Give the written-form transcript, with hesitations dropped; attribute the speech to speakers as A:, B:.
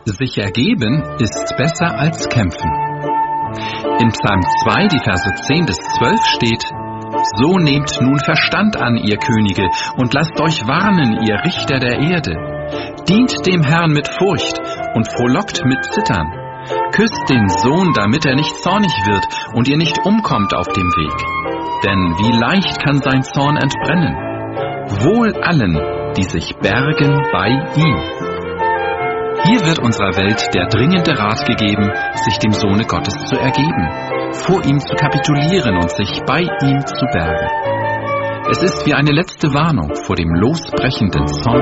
A: Sich ergeben ist besser als kämpfen. In Psalm 2, die Verse 10 bis 12 steht: So nehmt nun Verstand an, ihr Könige, und lasst euch warnen, ihr Richter der Erde. Dient dem Herrn mit Furcht und frohlockt mit Zittern. Küsst den Sohn, damit er nicht zornig wird und ihr nicht umkommt auf dem Weg. Denn wie leicht kann sein Zorn entbrennen. Wohl allen, die sich bergen bei ihm. Hier wird unserer Welt der dringende Rat gegeben, sich dem Sohne Gottes zu ergeben, vor ihm zu kapitulieren und sich bei ihm zu bergen. Es ist wie eine letzte Warnung vor dem losbrechenden Zorn